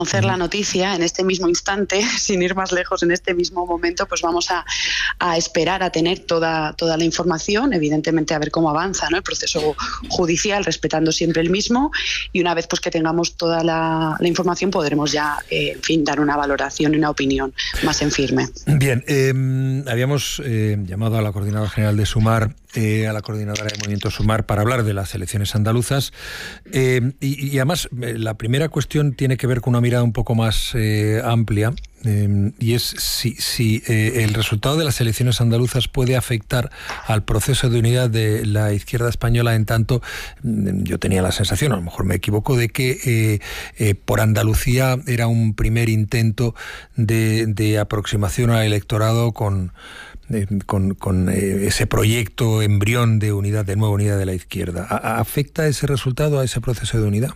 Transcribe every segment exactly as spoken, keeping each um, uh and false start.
conocer la noticia en este mismo instante, sin ir más lejos, en este mismo momento, pues vamos a, a esperar a tener toda, toda la información, evidentemente a ver cómo avanza, ¿no?, el proceso judicial, respetando siempre el mismo, y una vez pues que tengamos toda la, la información podremos ya, eh, en fin, dar una valoración y una opinión más en firme. Bien, eh, habíamos eh, llamado a la coordinadora general de Sumar, eh, a la coordinadora de Movimiento Sumar, para hablar de las elecciones andaluzas, eh, y, y además eh, la primera cuestión tiene que ver con una mirada un poco más eh, amplia, eh, y es si, si eh, el resultado de las elecciones andaluzas puede afectar al proceso de unidad de la izquierda española, en tanto yo tenía la sensación, a lo mejor me equivoco, de que eh, eh, por Andalucía era un primer intento de, de aproximación al electorado con Eh, con, con eh, ese proyecto embrión de unidad, de nueva unidad de la izquierda. ¿A- ¿Afecta ese resultado a ese proceso de unidad?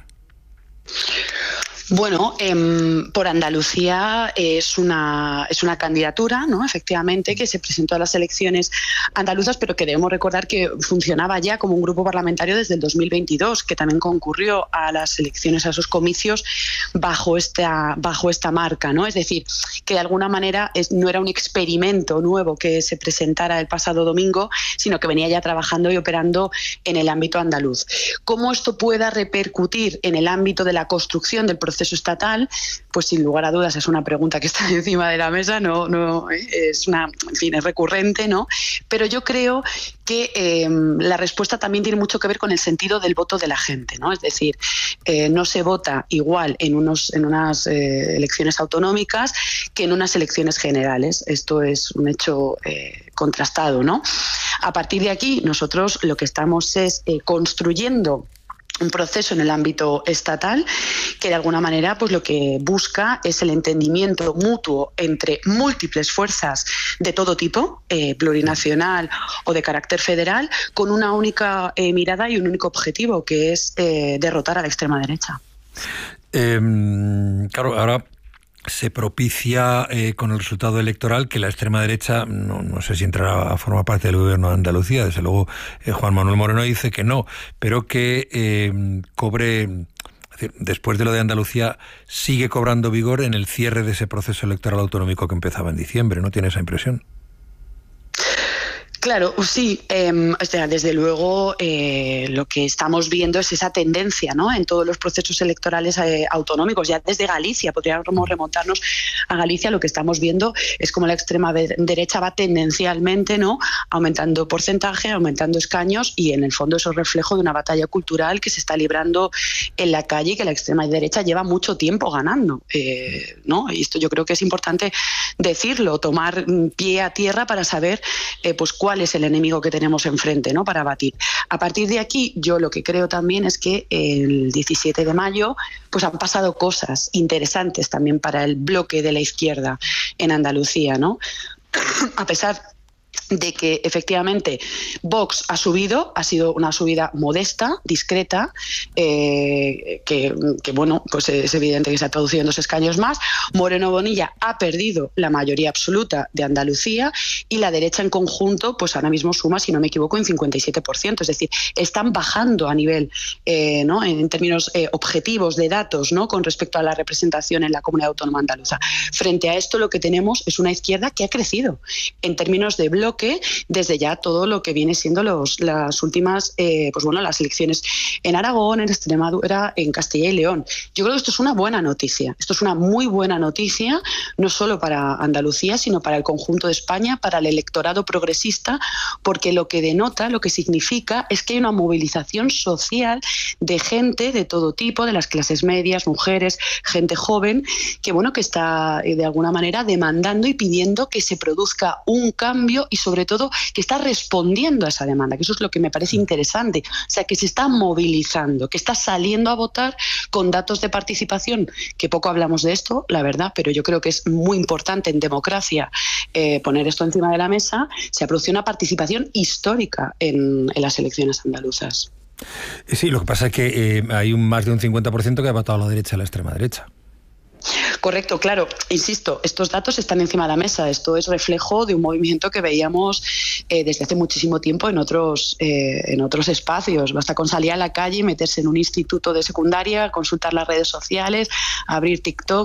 Bueno, eh, por Andalucía es una, es una candidatura, ¿no?, efectivamente, que se presentó a las elecciones andaluzas, pero que debemos recordar que funcionaba ya como un grupo parlamentario desde el dos mil veintidós, que también concurrió a las elecciones, a esos comicios, bajo esta, bajo esta marca, ¿no? Es decir, que de alguna manera es, no era un experimento nuevo que se presentara el pasado domingo, sino que venía ya trabajando y operando en el ámbito andaluz. ¿Cómo esto pueda repercutir en el ámbito de la construcción del proceso proceso estatal? Pues sin lugar a dudas es una pregunta que está encima de la mesa, no, no es una, en fin, es recurrente, ¿no? Pero yo creo que eh, la respuesta también tiene mucho que ver con el sentido del voto de la gente, ¿no? Es decir, eh, no se vota igual en unos en unas eh, elecciones autonómicas que en unas elecciones generales. Esto es un hecho eh, contrastado, ¿no? A partir de aquí, nosotros lo que estamos es eh, construyendo un proceso en el ámbito estatal que de alguna manera pues lo que busca es el entendimiento mutuo entre múltiples fuerzas de todo tipo, eh, plurinacional o de carácter federal, con una única eh, mirada y un único objetivo, que es eh, derrotar a la extrema derecha. Eh, claro, ahora se propicia eh, con el resultado electoral que la extrema derecha, no, no sé si entrará a formar parte del gobierno de Andalucía, desde luego eh, Juan Manuel Moreno dice que no, pero que eh, cobre, es decir, después de lo de Andalucía, sigue cobrando vigor en el cierre de ese proceso electoral autonómico que empezaba en diciembre, ¿no tiene esa impresión? Claro, sí. Eh, o sea, desde luego eh, lo que estamos viendo es esa tendencia, ¿no?, en todos los procesos electorales eh, autonómicos. Ya desde Galicia, podríamos remontarnos a Galicia, lo que estamos viendo es cómo la extrema de derecha va tendencialmente, ¿no?, aumentando porcentaje, aumentando escaños, y en el fondo eso es reflejo de una batalla cultural que se está librando en la calle y que la extrema derecha lleva mucho tiempo ganando, eh, ¿no? Y esto yo creo que es importante decirlo, tomar pie a tierra para saber eh, pues cuál es el enemigo que tenemos enfrente, ¿no?, para batir. A partir de aquí, yo lo que creo también es que el diecisiete de mayo pues han pasado cosas interesantes también para el bloque de la izquierda en Andalucía, ¿no? A pesar de que efectivamente Vox ha subido, ha sido una subida modesta, discreta, eh, que, que bueno, pues es evidente que se ha traducido en dos escaños más. Moreno Bonilla ha perdido la mayoría absoluta de Andalucía y la derecha en conjunto, pues ahora mismo suma, si no me equivoco, en cincuenta y siete por ciento. Es decir, están bajando a nivel, eh, ¿no?, en términos eh, objetivos de datos, ¿no?, con respecto a la representación en la comunidad autónoma andaluza. Frente a esto, lo que tenemos es una izquierda que ha crecido en términos de bloque desde ya todo lo que viene siendo los, las últimas, eh, pues bueno, las elecciones en Aragón, en Extremadura, en Castilla y León. Yo creo que esto es una buena noticia. Esto es una muy buena noticia, no solo para Andalucía, sino para el conjunto de España, para el electorado progresista, porque lo que denota, lo que significa, es que hay una movilización social de gente de todo tipo, de las clases medias, mujeres, gente joven, que bueno, que está eh, de alguna manera demandando y pidiendo que se produzca un cambio, y sobre todo que está respondiendo a esa demanda, que eso es lo que me parece interesante. O sea, que se está movilizando, que está saliendo a votar con datos de participación, que poco hablamos de esto, la verdad, pero yo creo que es muy importante en democracia eh, poner esto encima de la mesa. Se ha producido una participación histórica en, en las elecciones andaluzas. Sí, lo que pasa es que eh, hay un, más de un cincuenta por ciento que ha votado a la derecha, a la extrema derecha. Correcto, claro. Insisto, estos datos están encima de la mesa. Esto es reflejo de un movimiento que veíamos eh, desde hace muchísimo tiempo en otros, eh, en otros espacios. Basta con salir a la calle, meterse en un instituto de secundaria, consultar las redes sociales, abrir TikTok